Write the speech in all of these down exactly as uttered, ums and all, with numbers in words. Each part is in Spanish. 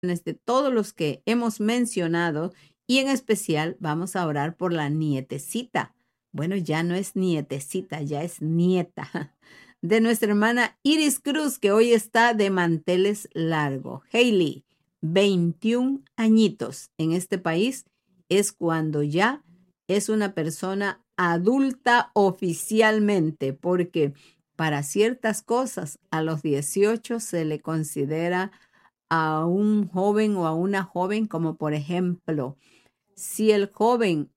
de todos los que hemos mencionado y en especial vamos a orar por la nietecita. Bueno, ya no es nietecita, ya es nieta de nuestra hermana Iris Cruz, que hoy está de manteles largo. Hailey, veintiún añitos en este país es cuando ya es una persona adulta oficialmente, porque para ciertas cosas a los dieciocho se le considera a un joven o a una joven, como por ejemplo, si el joven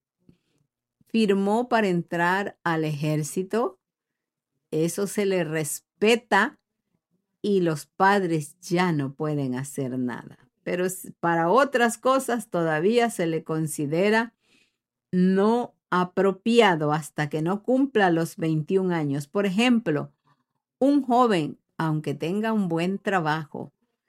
firmó para entrar al ejército, eso se le respeta y los padres ya no pueden hacer nada. Pero para otras cosas todavía se le considera no apropiado hasta que no cumpla los veintiún años. Por ejemplo, un joven, aunque tenga un buen trabajo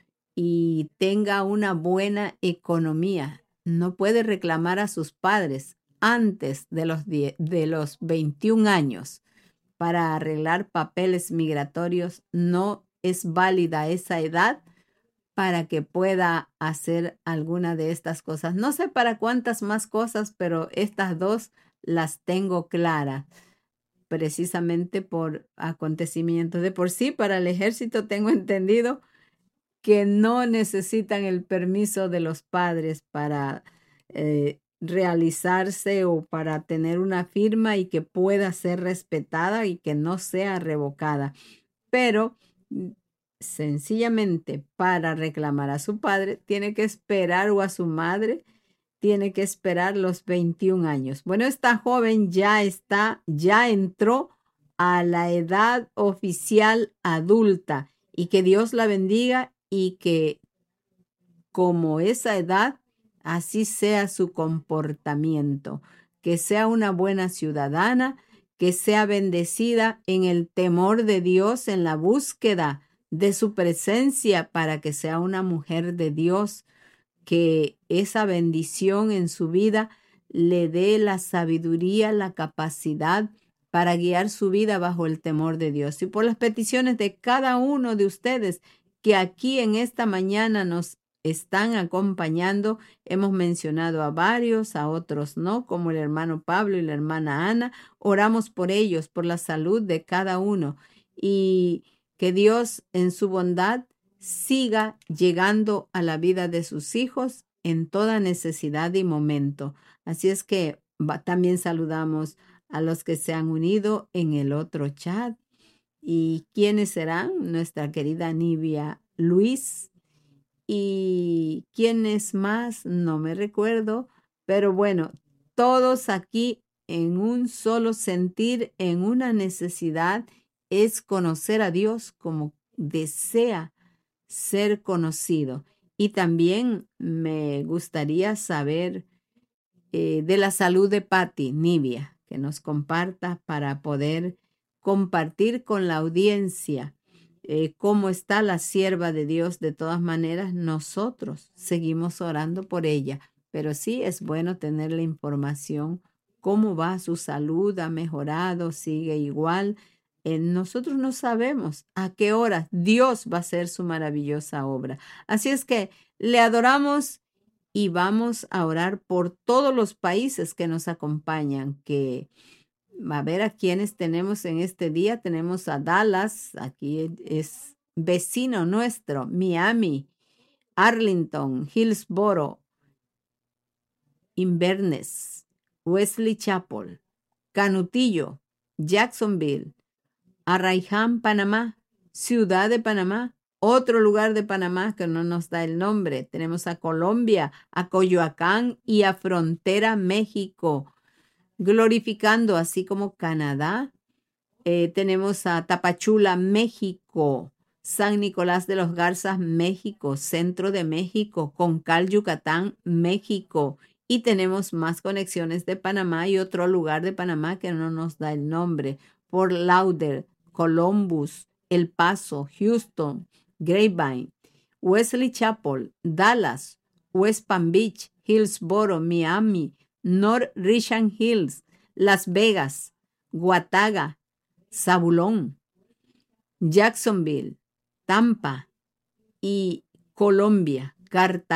y tenga una buena economía, no puede reclamar a sus padres antes de los, die- de los veintiún años para arreglar papeles migratorios. No es válida esa edad para que pueda hacer alguna de estas cosas. No sé para cuántas más cosas, pero estas dos las tengo claras, precisamente por acontecimientos. De por sí, para el ejército tengo entendido que no necesitan el permiso de los padres para eh, realizarse o para tener una firma y que pueda ser respetada y que no sea revocada. Pero mm, sencillamente para reclamar a su padre tiene que esperar o a su madre tiene que esperar los veintiún años. Bueno, esta joven ya está, ya entró a la edad oficial adulta y que Dios la bendiga y que como esa edad, así sea su comportamiento, que sea una buena ciudadana, que sea bendecida en el temor de Dios, en la búsqueda de su presencia para que sea una mujer de Dios, que esa bendición en su vida le dé la sabiduría, la capacidad para guiar su vida bajo el temor de Dios. Y por las peticiones de cada uno de ustedes que aquí en esta mañana nos están acompañando, hemos mencionado a varios, a otros no, como el hermano Pablo y la hermana Ana. Oramos por ellos, por la salud de cada uno y que Dios en su bondad siga llegando a la vida de sus hijos en toda necesidad y momento. Así es que va, también saludamos a los que se han unido en el otro chat. ¿Y quiénes serán? Nuestra querida Nivia Luis. ¿Y quiénes más? No me recuerdo. Pero bueno, todos aquí en un solo sentir, en una necesidad, es conocer a Dios como desea ser conocido. Y también me gustaría saber eh, de la salud de Patti, Nivia, que nos comparta para poder compartir con la audiencia eh, cómo está la sierva de Dios. De todas maneras, nosotros seguimos orando por ella, pero sí es bueno tener la información, cómo va su salud, ha mejorado, sigue igual. Eh, nosotros no sabemos a qué hora Dios va a hacer su maravillosa obra. Así es que le adoramos y vamos a orar por todos los países que nos acompañan, que a ver a quienes tenemos en este día. Tenemos a Dallas, aquí es vecino nuestro, Miami, Arlington, Hillsboro, Inverness, Wesley Chapel, Canutillo, Jacksonville, Arraiján, Panamá, Ciudad de Panamá, otro lugar de Panamá que no nos da el nombre. Tenemos a Colombia, a Coyoacán y a Frontera, México, glorificando, así como Canadá. Eh, tenemos a Tapachula, México, San Nicolás de los Garzas, México, Centro de México, Concal, Yucatán, México. Y tenemos más conexiones de Panamá y otro lugar de Panamá que no nos da el nombre. Fort Lauderdale, Columbus, El Paso, Houston, Grapevine, Wesley Chapel, Dallas, West Palm Beach, Hillsboro, Miami, North Richland Hills, Las Vegas, Guataga, Zabulón, Jacksonville, Tampa y Colombia, carta